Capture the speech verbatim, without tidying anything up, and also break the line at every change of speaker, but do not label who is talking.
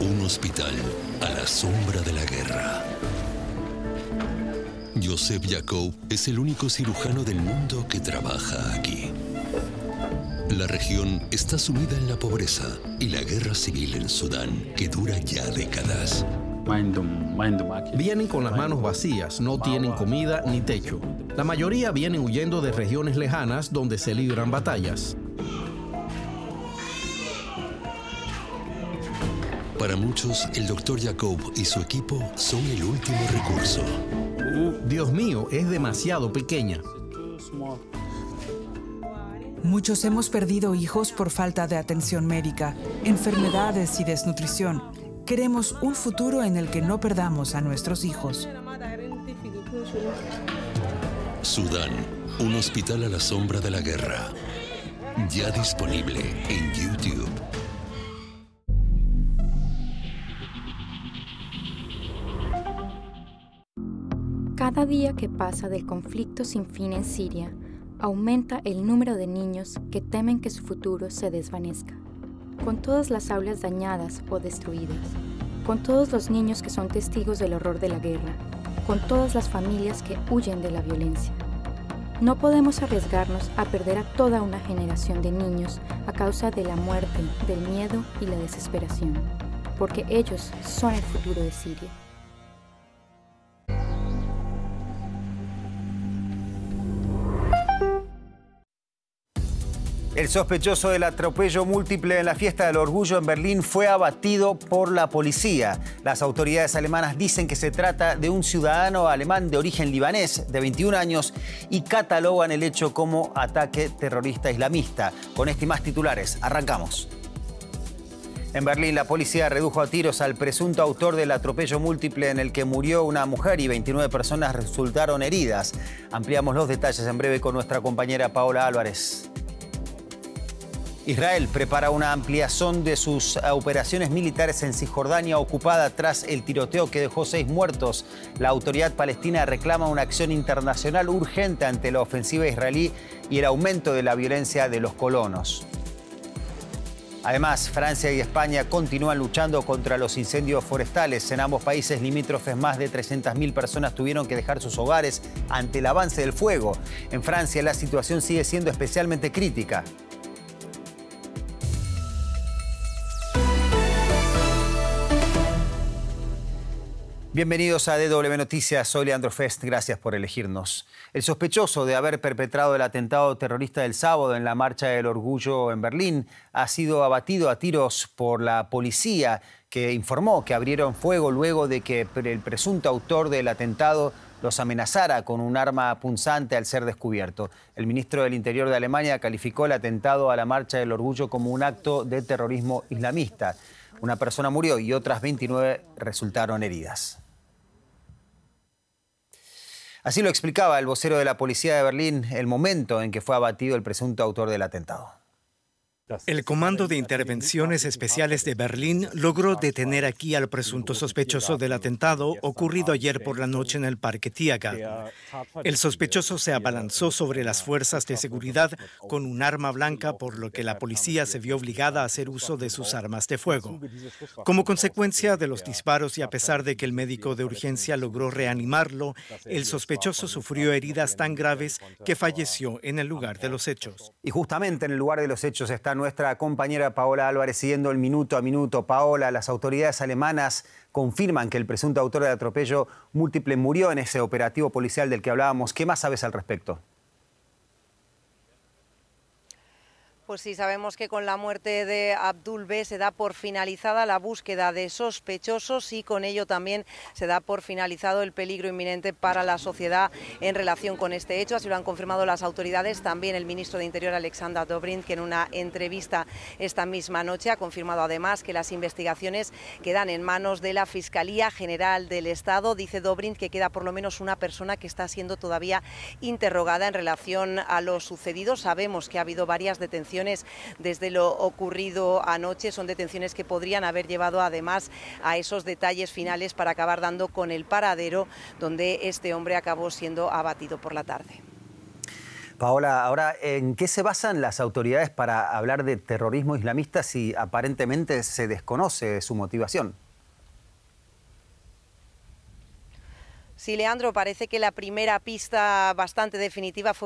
Un hospital a la sombra de la guerra. Joseph Yacob es el único cirujano del mundo que trabaja aquí. La región está sumida en la pobreza y la guerra civil en Sudán, que dura ya décadas.
Vienen con las manos vacías, no tienen comida ni techo. La mayoría vienen huyendo de regiones lejanas donde se libran batallas.
Para muchos, el doctor Yacob y su equipo son el último recurso.
Dios mío, es demasiado pequeña.
Muchos hemos perdido hijos por falta de atención médica, enfermedades y desnutrición. Queremos un futuro en el que no perdamos a nuestros hijos.
Sudán, un hospital a la sombra de la guerra. Ya disponible en YouTube.
Cada día que pasa del conflicto sin fin en Siria, aumenta el número de niños que temen que su futuro se desvanezca. Con todas las aulas dañadas o destruidas, con todos los niños que son testigos del horror de la guerra, con todas las familias que huyen de la violencia. No podemos arriesgarnos a perder a toda una generación de niños a causa de la muerte, del miedo y la desesperación, porque ellos son el futuro de Siria.
El sospechoso del atropello múltiple en la Fiesta del Orgullo en Berlín fue abatido por la policía. Las autoridades alemanas dicen que se trata de un ciudadano alemán de origen libanés de veintiún años y catalogan el hecho como ataque terrorista islamista. Con este y más titulares, arrancamos. En Berlín, la policía redujo a tiros al presunto autor del atropello múltiple en el que murió una mujer y veintinueve personas resultaron heridas. Ampliamos los detalles en breve con nuestra compañera Paola Álvarez. Israel prepara una ampliación de sus operaciones militares en Cisjordania ocupada tras el tiroteo que dejó seis muertos. La autoridad palestina reclama una acción internacional urgente ante la ofensiva israelí y el aumento de la violencia de los colonos. Además, Francia y España continúan luchando contra los incendios forestales. En ambos países limítrofes, más de trescientas mil personas tuvieron que dejar sus hogares ante el avance del fuego. En Francia, la situación sigue siendo especialmente crítica. Bienvenidos a D W Noticias, soy Leandro Fest, gracias por elegirnos. El sospechoso de haber perpetrado el atentado terrorista del sábado en la Marcha del Orgullo en Berlín ha sido abatido a tiros por la policía, que informó que abrieron fuego luego de que el presunto autor del atentado los amenazara con un arma punzante al ser descubierto. El ministro del Interior de Alemania calificó el atentado a la Marcha del Orgullo como un acto de terrorismo islamista. Una persona murió y otras veintinueve resultaron heridas. Así lo explicaba el vocero de la policía de Berlín el momento en que fue abatido el presunto autor del atentado.
El Comando de Intervenciones Especiales de Berlín logró detener aquí al presunto sospechoso del atentado ocurrido ayer por la noche en el Parque Tiergarten. El sospechoso se abalanzó sobre las fuerzas de seguridad con un arma blanca, por lo que la policía se vio obligada a hacer uso de sus armas de fuego. Como consecuencia de los disparos y a pesar de que el médico de urgencia logró reanimarlo, el sospechoso sufrió heridas tan graves que falleció en el lugar de los hechos.
Y justamente en el lugar de los hechos está nuestra compañera Paola Álvarez siguiendo el minuto a minuto. Paola, las autoridades alemanas confirman que el presunto autor del atropello múltiple murió en ese operativo policial del que hablábamos. ¿Qué más sabes al respecto?
Pues sí, sabemos que con la muerte de Abdul B se da por finalizada la búsqueda de sospechosos y con ello también se da por finalizado el peligro inminente para la sociedad en relación con este hecho. Así lo han confirmado las autoridades. También el ministro de Interior, Alexander Dobrindt, que en una entrevista esta misma noche ha confirmado además que las investigaciones quedan en manos de la Fiscalía General del Estado. Dice Dobrindt que queda por lo menos una persona que está siendo todavía interrogada en relación a lo sucedido. Sabemos que ha habido varias detenciones desde lo ocurrido anoche. Son detenciones que podrían haber llevado además a esos detalles finales para acabar dando con el paradero donde este hombre acabó siendo abatido por la tarde.
Paola, ahora, ¿en qué se basan las autoridades para hablar de terrorismo islamista si aparentemente se desconoce su motivación?
Sí, Leandro, parece que la primera pista bastante definitiva fue